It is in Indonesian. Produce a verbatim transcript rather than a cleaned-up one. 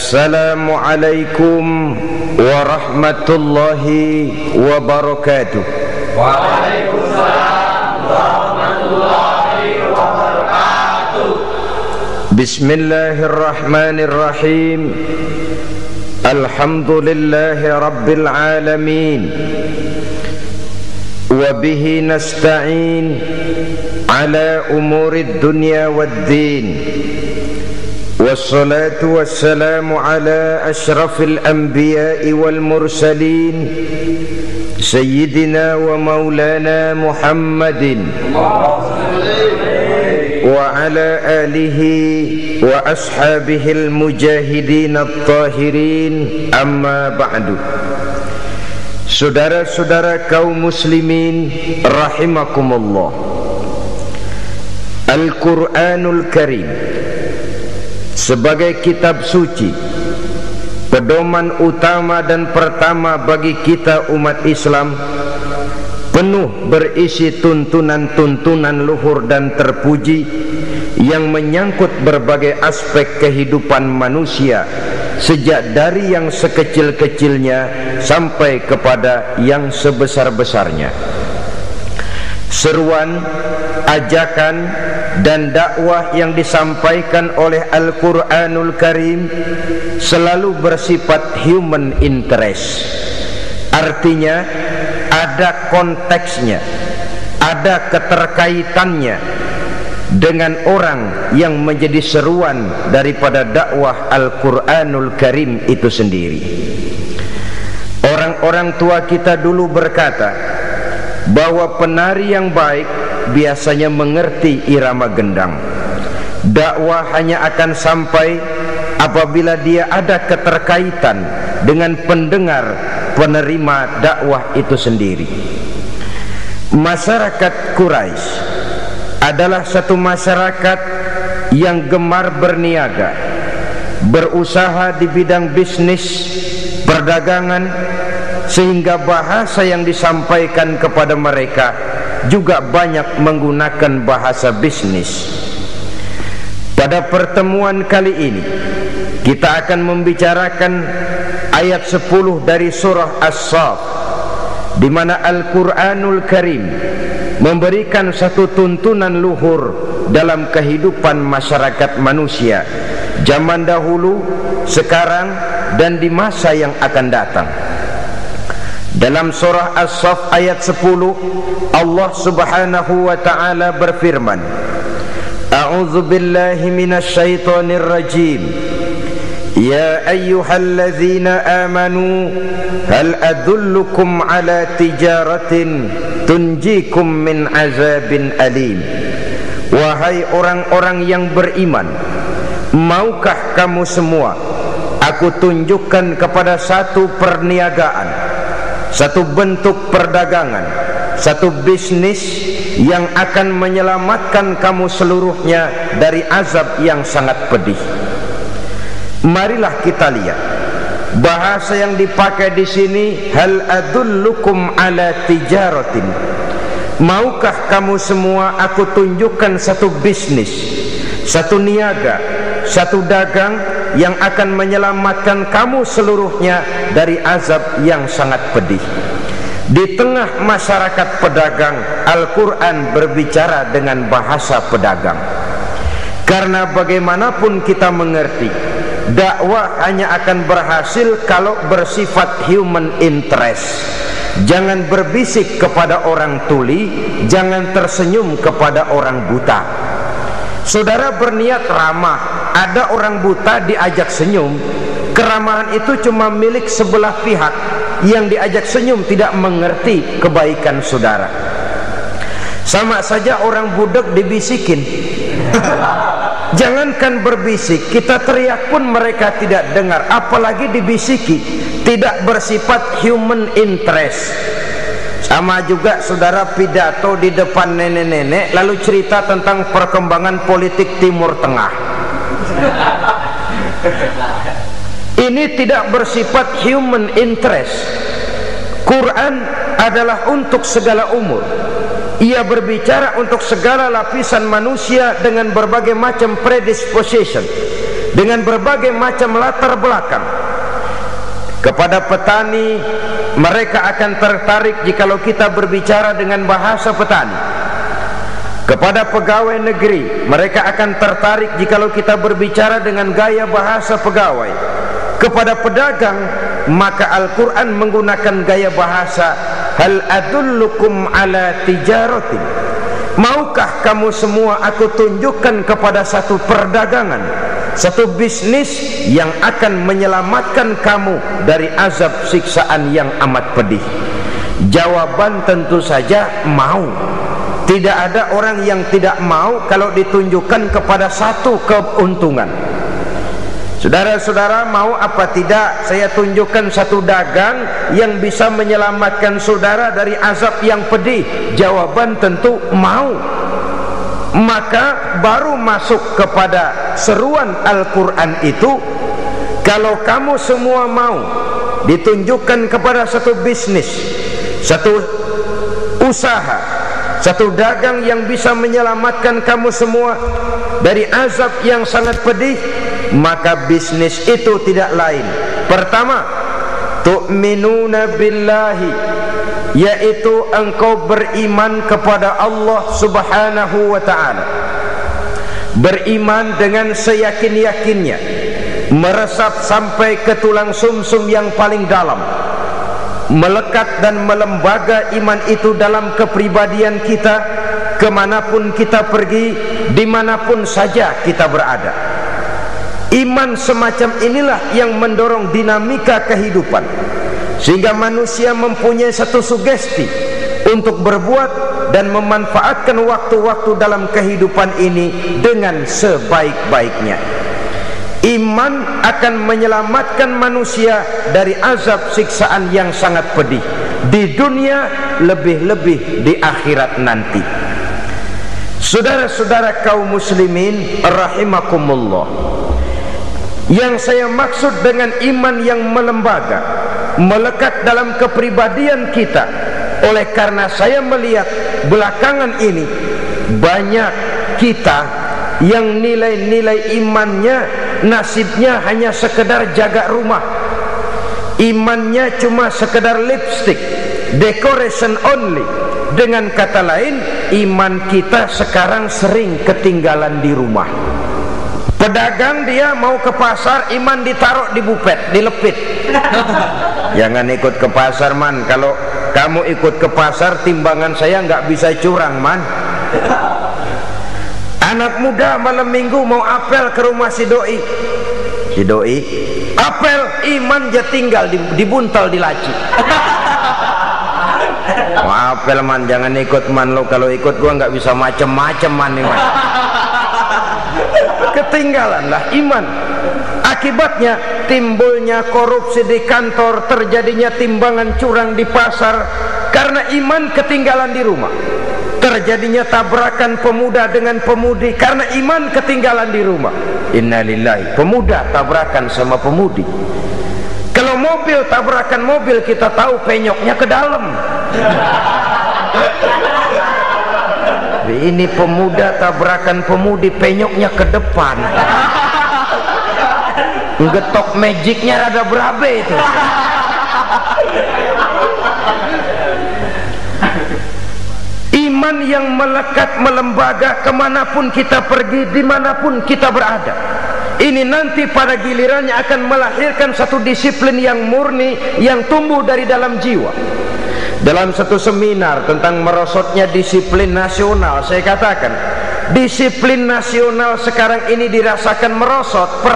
Assalamualaikum warahmatullahi wabarakatuh. Waalaikumsalam warahmatullahi wabarakatuh. Bismillahirrahmanirrahim. Alhamdulillahi rabbil alamin. Wa bihi nasta'in ala umurid dunya waddin. Wassalatu wassalamu ala ashrafil anbiya'i wal mursalin Sayyidina wa maulana Muhammadin wa ala alihi wa ashabihil mujahidin at-tahirin, amma ba'du. Saudara-saudara kaum muslimin rahimakumullah, Al-Quranul Karim sebagai kitab suci, pedoman utama dan pertama bagi kita umat Islam, penuh berisi tuntunan-tuntunan luhur dan terpuji yang menyangkut berbagai aspek kehidupan manusia, sejak dari yang sekecil-kecilnya sampai kepada yang sebesar-besarnya. Seruan, ajakan dan dakwah yang disampaikan oleh Al-Quranul Karim selalu bersifat human interest. Artinya ada konteksnya, ada keterkaitannya dengan orang yang menjadi seruan daripada dakwah Al-Quranul Karim itu sendiri. Orang-orang tua kita dulu berkata bahwa penari yang baik biasanya mengerti irama gendang. Dakwah hanya akan sampai apabila dia ada keterkaitan dengan pendengar, penerima dakwah itu sendiri. Masyarakat Quraisy adalah satu masyarakat yang gemar berniaga, berusaha di bidang bisnis, perdagangan, sehingga bahasa yang disampaikan kepada mereka juga banyak menggunakan bahasa bisnis. Pada pertemuan kali ini kita akan membicarakan ayat sepuluh dari surah As-Saff, di mana Al-Quranul Karim memberikan satu tuntunan luhur dalam kehidupan masyarakat manusia zaman dahulu, sekarang, dan di masa yang akan datang. Dalam surah As-Saff ayat sepuluh, Allah subhanahu wa ta'ala berfirman, A'udzu billahi minasy syaithanir rajim. Ya ayyuhalladzina amanu hal adullukum ala tijaratin tunjikum min azabin alim. Wahai orang-orang yang beriman, maukah kamu semua aku tunjukkan kepada satu perniagaan, satu bentuk perdagangan, satu bisnis yang akan menyelamatkan kamu seluruhnya dari azab yang sangat pedih. Marilah kita lihat bahasa yang dipakai di sini, hal adullukum ala tijaratin. Maukah kamu semua aku tunjukkan satu bisnis, satu niaga, satu dagang yang akan menyelamatkan kamu seluruhnya dari azab yang sangat pedih. Di tengah masyarakat pedagang, Al-Quran berbicara dengan bahasa pedagang. Karena bagaimanapun kita mengerti, dakwah hanya akan berhasil kalau bersifat human interest. Jangan berbisik kepada orang tuli, jangan tersenyum kepada orang buta. Saudara berniat ramah, ada orang buta diajak senyum, keramahan itu cuma milik sebelah pihak. Yang diajak senyum tidak mengerti kebaikan saudara. Sama saja orang budak dibisikin. Jangankan berbisik, kita teriak pun mereka tidak dengar, apalagi dibisiki. Tidak bersifat human interest. Sama juga saudara pidato di depan nenek-nenek, lalu cerita tentang perkembangan politik Timur Tengah. Ini tidak bersifat human interest. Quran adalah untuk segala umur. Ia berbicara untuk segala lapisan manusia dengan berbagai macam predisposition. dengan berbagai macam latar belakang. Kepada petani, mereka akan tertarik jikalau kita berbicara dengan bahasa petani. Kepada pegawai negeri, mereka akan tertarik jikalau kita berbicara dengan gaya bahasa pegawai. Kepada pedagang, maka Al-Quran menggunakan gaya bahasa hal adullukum ala tijaratin. Maukah kamu semua aku tunjukkan kepada satu perdagangan, satu bisnis yang akan menyelamatkan kamu dari azab siksaan yang amat pedih? Jawaban tentu saja mau. Tidak ada orang yang tidak mau kalau ditunjukkan kepada satu keuntungan. Saudara-saudara, mau apa tidak saya tunjukkan satu dagang yang bisa menyelamatkan saudara dari azab yang pedih? Jawaban tentu mau. Maka baru masuk kepada seruan Al-Quran itu, kalau kamu semua mau ditunjukkan kepada satu bisnis, satu usaha, satu dagang yang bisa menyelamatkan kamu semua dari azab yang sangat pedih, maka bisnis itu tidak lain. Pertama, tu'minuna billahi, yaitu engkau beriman kepada Allah subhanahu wa ta'ala. Beriman dengan seyakin-yakinnya, meresap sampai ke tulang sumsum yang paling dalam, melekat dan melembaga iman itu dalam kepribadian kita, kemanapun kita pergi, dimanapun saja kita berada. Iman semacam inilah yang mendorong dinamika kehidupan, sehingga manusia mempunyai satu sugesti untuk berbuat dan memanfaatkan waktu-waktu dalam kehidupan ini dengan sebaik-baiknya. Iman akan menyelamatkan manusia dari azab siksaan yang sangat pedih di dunia, lebih-lebih di akhirat nanti. Saudara-saudara kaum muslimin rahimakumullah, yang saya maksud dengan iman yang melembaga, melekat dalam kepribadian kita, oleh karena saya melihat belakangan ini banyak kita yang nilai-nilai imannya nasibnya hanya sekedar jaga rumah. Imannya cuma sekedar lipstick, decoration only. Dengan kata lain, iman kita sekarang sering ketinggalan di rumah. Pedagang dia mau ke pasar, iman ditaruh di bupet, dilepit. Jangan ikut ke pasar man, kalau kamu ikut ke pasar timbangan saya nggak bisa curang man. Anak muda malam minggu mau apel ke rumah si doi, si doi apel, iman dia tinggal dibuntal di laci. Mau apel man, jangan ikut man lo, kalau ikut gua nggak bisa macem-macem man nih man. Ketinggalanlah iman. Akibatnya timbulnya korupsi di kantor, terjadinya timbangan curang di pasar, karena iman ketinggalan di rumah. Terjadinya tabrakan pemuda dengan pemudi karena iman ketinggalan di rumah. Innalillahi, pemuda tabrakan sama pemudi. Kalau mobil tabrakan mobil, kita tahu penyoknya ke dalam. Ini pemuda tabrakan pemudi, penyoknya ke depan. Ngetok magicnya rada berabe itu. Iman yang melekat melembaga kemanapun kita pergi, dimanapun kita berada. Ini nanti pada gilirannya akan melahirkan satu disiplin yang murni, yang tumbuh dari dalam jiwa. Dalam satu seminar tentang merosotnya disiplin nasional, saya katakan disiplin nasional sekarang ini dirasakan merosot.